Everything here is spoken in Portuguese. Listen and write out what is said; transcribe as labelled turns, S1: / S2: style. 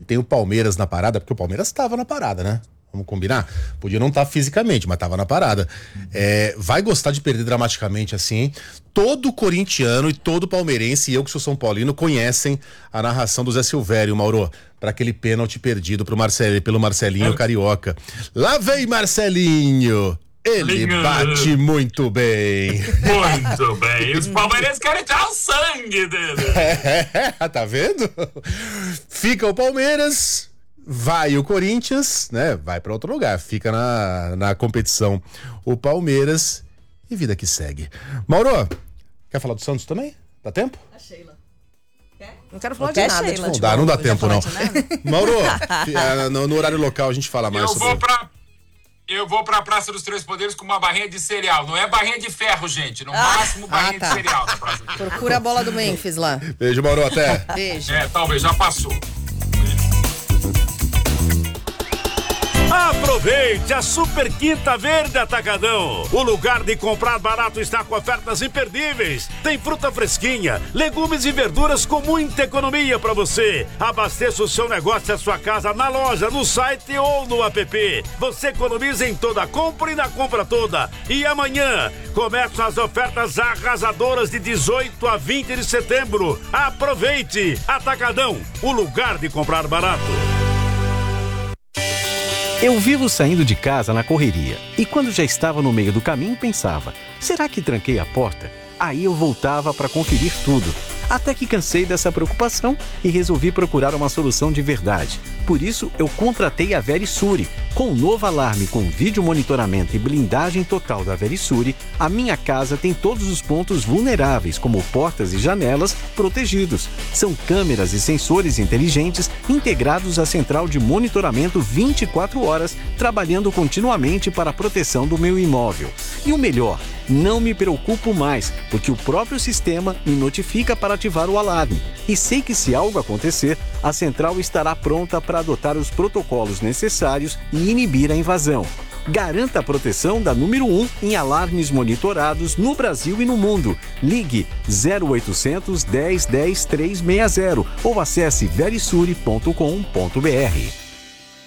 S1: tem o Palmeiras na parada, porque o Palmeiras estava na parada, né? Vamos combinar? Podia não estar fisicamente, mas estava na parada. Vai gostar de perder dramaticamente assim, hein? Todo corintiano e todo palmeirense, e eu que sou São Paulino, conhecem a narração do Zé Silvério, Mauro, para aquele pênalti perdido pelo Marcelinho Carioca. Lá vem Marcelinho! Ele bate muito bem.
S2: Muito bem. Os palmeirenses querem tirar o sangue dele.
S1: Tá vendo? Fica o Palmeiras, vai o Corinthians, né? Vai para outro lugar. Fica na competição o Palmeiras e vida que segue. Mauro, quer falar do Santos também? Dá tempo?
S3: A Sheila.
S4: Não quero falar de nada.
S1: Sheila, não dá tempo, não. Mauro, no horário local a gente fala mais sobre...
S2: Eu vou pra Praça dos Três Poderes com uma barrinha de cereal. Não é barrinha de ferro, gente. No máximo, barrinha de cereal na Praça dos Três Poderes.
S4: Procura a bola do Memphis lá.
S1: Beijo, Mauro, até.
S4: Beijo.
S2: Talvez, já passou.
S5: Aproveite a Super Quinta Verde Atacadão. O lugar de comprar barato está com ofertas imperdíveis. Tem fruta fresquinha, legumes e verduras com muita economia para você. Abasteça o seu negócio e a sua casa na loja, no site ou no app. Você economiza em toda compra e na compra toda. E amanhã começam as ofertas arrasadoras de 18 a 20 de setembro. Aproveite! Atacadão, o lugar de comprar barato.
S6: Eu vivo saindo de casa na correria e quando já estava no meio do caminho pensava, será que tranquei a porta? Aí eu voltava para conferir tudo, até que cansei dessa preocupação e resolvi procurar uma solução de verdade. Por isso eu contratei a Verisure. Com o novo alarme com vídeo monitoramento e blindagem total da Verisure, a minha casa tem todos os pontos vulneráveis, como portas e janelas, protegidos. São câmeras e sensores inteligentes integrados à central de monitoramento 24 horas, trabalhando continuamente para a proteção do meu imóvel. E o melhor, não me preocupo mais, porque o próprio sistema me notifica para ativar o alarme. E sei que se algo acontecer, a central estará pronta para adotar os protocolos necessários e inibir a invasão. Garanta a proteção da número 1 em alarmes monitorados no Brasil e no mundo. Ligue 0800 10 10 360 ou acesse verisure.com.br.